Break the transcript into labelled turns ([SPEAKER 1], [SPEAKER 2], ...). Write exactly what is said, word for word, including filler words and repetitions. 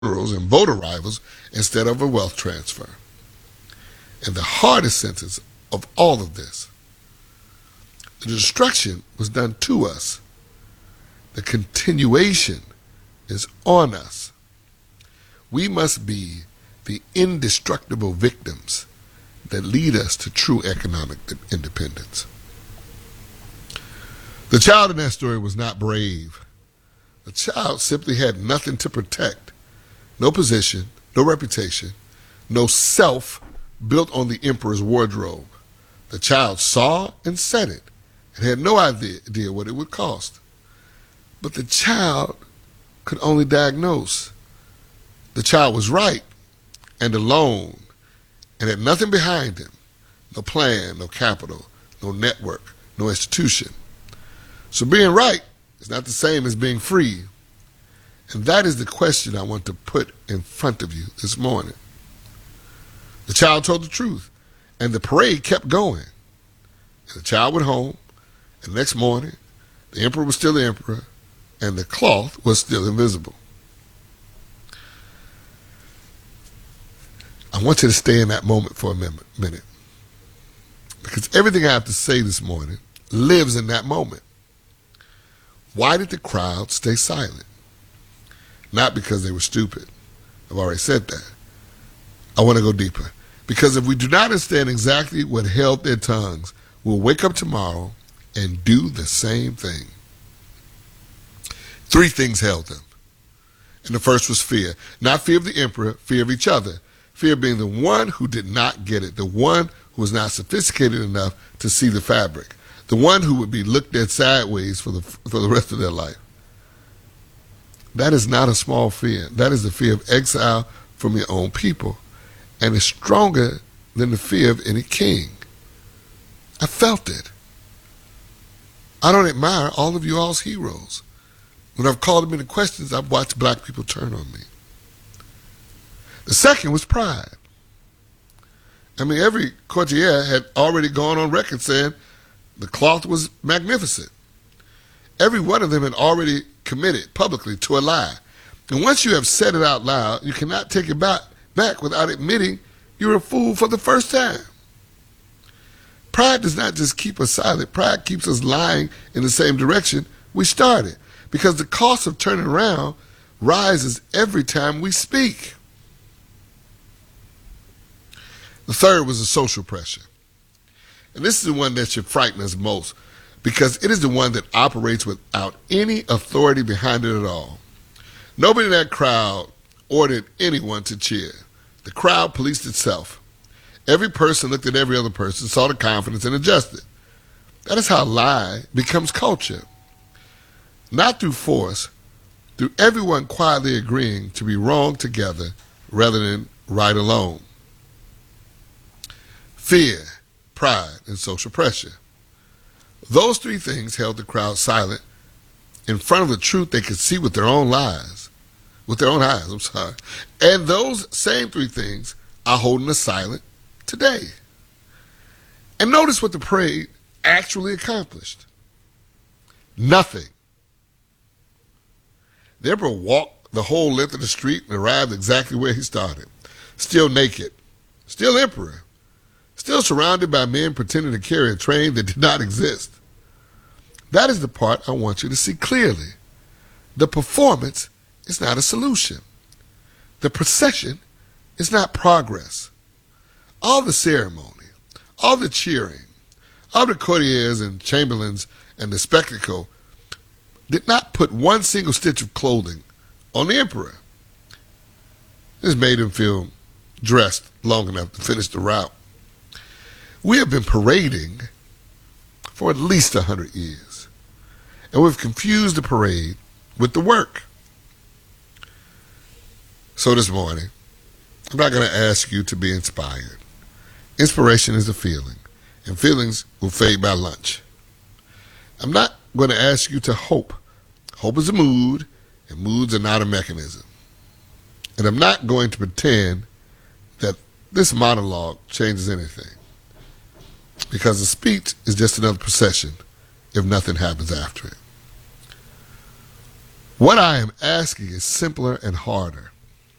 [SPEAKER 1] funerals and boat arrivals instead of a wealth transfer. And the hardest sentence of all of this, the destruction was done to us. The continuation is on us. We must be the indestructible victims that lead us to true economic independence. The child in that story was not brave. The child simply had nothing to protect. No position, no reputation, no self built on the emperor's wardrobe. The child saw and said it and had no idea what it would cost. But the child could only diagnose. The child was right and alone and had nothing behind him. No plan, no capital, no network, no institution. So being right is not the same as being free. And that is the question I want to put in front of you this morning. The child told the truth, and the parade kept going. And the child went home, and the next morning, the emperor was still the emperor, and the cloth was still invisible. I want you to stay in that moment for a minute, because everything I have to say this morning lives in that moment. Why did the crowd stay silent? Not because they were stupid. I've already said that. I want to go deeper. Because if we do not understand exactly what held their tongues, we'll wake up tomorrow and do the same thing. Three things held them. And the first was fear. Not fear of the emperor, fear of each other. Fear being the one who did not get it, the one who was not sophisticated enough to see the fabric, the one who would be looked at sideways for the, for the rest of their life. That is not a small fear. That is the fear of exile from your own people. And it's stronger than the fear of any king. I felt it. I don't admire all of you all's heroes. When I've called them into questions, I've watched black people turn on me. The second was pride. I mean, every courtier had already gone on record saying the cloth was magnificent. Every one of them had already committed publicly to a lie. And once you have said it out loud, you cannot take it back, back without admitting you're a fool for the first time. Pride does not just keep us silent. Pride keeps us lying in the same direction we started, because the cost of turning around rises every time we speak. The third was the social pressure. And this is the one that should frighten us most, because it is the one that operates without any authority behind it at all. Nobody in that crowd ordered anyone to cheer. The crowd policed itself. Every person looked at every other person, saw the confidence, and adjusted. That is how lie becomes culture. Not through force, through everyone quietly agreeing to be wrong together rather than right alone. Fear, pride, and social pressure. Those three things held the crowd silent in front of the truth they could see with their own lies, with their own eyes, I'm sorry. And those same three things are holding us silent today. And notice what the parade actually accomplished. Nothing. The emperor walked the whole length of the street and arrived exactly where he started. Still naked, still emperor, still surrounded by men pretending to carry a train that did not exist. That is the part I want you to see clearly. The performance is not a solution. The procession is not progress. All the ceremony, all the cheering, all the courtiers and chamberlains and the spectacle did not put one single stitch of clothing on the emperor. This made him feel dressed long enough to finish the route. We have been parading for at least a hundred years, and we've confused the parade with the work. So this morning, I'm not going to ask you to be inspired. Inspiration is a feeling, and feelings will fade by lunch. I'm not going to ask you to hope. Hope is a mood, and moods are not a mechanism. And I'm not going to pretend that this monologue changes anything, because the speech is just another procession if nothing happens after it. What I am asking is simpler and harder.